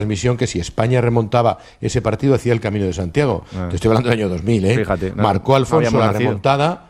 transmisión que si España remontaba ese partido hacía el Camino de Santiago. Te estoy hablando del año 2000, ¿eh? Fíjate, marcó Alfonso la remontada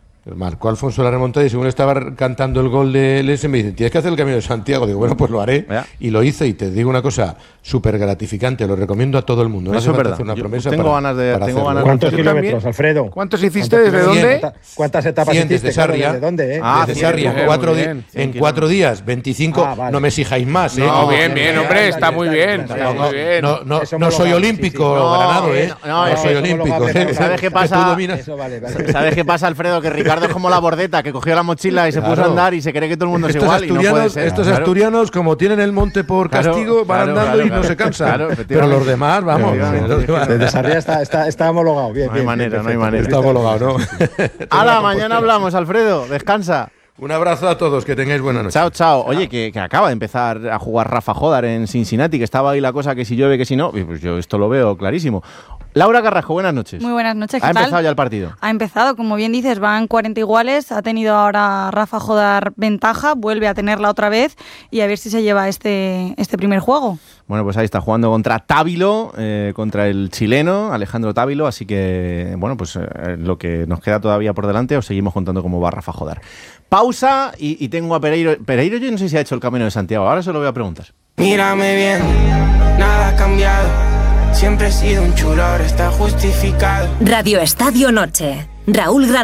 y según estaba cantando el gol de Lense me dice, tienes que hacer el Camino de Santiago. Digo, bueno, pues lo haré. Y lo hice, y te digo una cosa súper gratificante, lo recomiendo a todo el mundo. No hace falta hacer una promesa. Tengo ganas de ¿Cuántos kilómetros, Alfredo? ¿Cuántos hiciste? ¿Desde dónde? ¿Cuántas etapas hiciste? Desde Sarria. ¿De dónde? Desde Sarria. En 4 días, 25. Vale. No me exijáis más, ¿eh? No, bien, hombre, está muy bien. No soy olímpico, Granado, ¿eh? No soy olímpico. ¿Sabes qué pasa? ¿Sabes qué pasa, Alfredo? Que Ricardo es como la bordeta, que cogió la mochila y se puso a andar y se cree que todo el mundo es igual y no puede ser. Estos asturianos, como tienen el monte por castigo, van andando y no se cansan. Pero los demás, vamos. Desde Sarria está homologado. Bien, no hay manera. Está homologado, ¿no? ¡Hala! Mañana hablamos, Alfredo. Descansa. Un abrazo a todos, que tengáis buena noche. Chao. Oye, que acaba de empezar a jugar Rafa Jodar en Cincinnati, que estaba ahí la cosa que si llueve, que si no. Pues yo esto lo veo clarísimo. Laura Carrasco, buenas noches. Muy buenas noches, ¿qué tal? ¿Ha empezado ya el partido? Ha empezado, como bien dices, van 40 iguales. Ha tenido ahora Rafa Jodar ventaja, vuelve a tenerla otra vez y a ver si se lleva este primer juego. Bueno, pues ahí está jugando contra Távilo, contra el chileno Alejandro Távilo, así que, bueno, pues lo que nos queda todavía por delante os seguimos contando cómo va Rafa Jodar. Pausa y tengo a Pereiro. Pereiro yo no sé si ha hecho el Camino de Santiago, ahora se lo voy a preguntar. Mírame bien, nada ha cambiado, siempre he sido un chulo, ahora está justificado. Radio Estadio Noche, Raúl Granado.